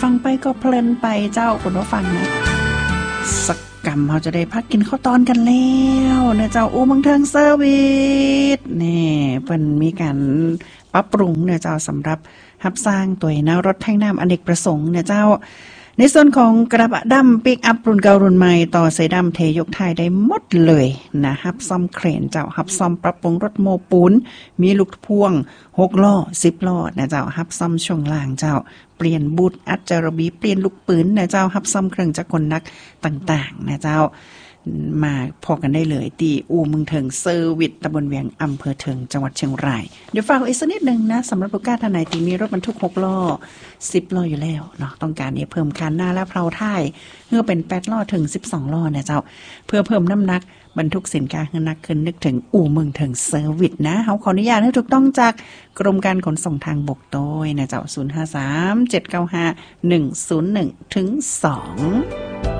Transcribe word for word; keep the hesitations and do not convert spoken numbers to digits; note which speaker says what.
Speaker 1: ฟังไปก็เพลินไปเจ้าคุณผู้ฟังนะสักกรรมเราจะได้พักกินข้าวตอนกันแล้วเนี่ยเจ้าอู้เมืองเทิงเซอร์วิสนี่เพิ่นมีการปรับปรุงเนี่ยเจ้าสำหรับรับสร้างตัวนะรถแท่งน้ำอเนกประสงค์เนี่ยเจ้าในส่วนของกระบะดำปิกอัพรุ่นเก่ารุ่นใหม่ต่อใส่ดำเทยกท้ายได้หมดเลยนะฮับซ่อมเครนเจ้าฮับซ่อมปรับปรุงรถโมปูนมีลูกพ่วงหกล้อสิบล้อนะเจ้าฮับซ่อมช่วงล่างเจ้าเปลี่ยนบูทอัดจารบีเปลี่ยนลูกปืนนะเจ้าฮับซ่อมเครื่องจักรกลนักต่างๆนะเจ้ามาพอกันได้เลยที่อู่เมืองเทิงเซอร์วิสตำบลเวียงอำเภอเทิงจังหวัดเชียงรายเดี๋ยวฝากอีกสักนิดนึงนะสำหรับลูกค้าท่านไหนที่มีรถบรรทุกหกล้อสิบล้ออยู่แล้วเนาะต้องการเนี่ยเพิ่มคันหน้าและเพลาท้ายเพื่อเป็นแปดล้อถึงสิบสองล้อนะเจ้าเพื่อเพิ่มน้ำหนักบรรทุกสินค้าให้หนักขึ้นนึกถึงอู่เมืองเทิงเซอร์วิสนะเฮาขออนุญาตให้ถูกต้องจากกรมการขนส่งทางบกโดยนะเจ้าศูนย์ ห้า สาม เจ็ด เก้า ห้า หนึ่ง ศูนย์ หนึ่ง ถึง สอง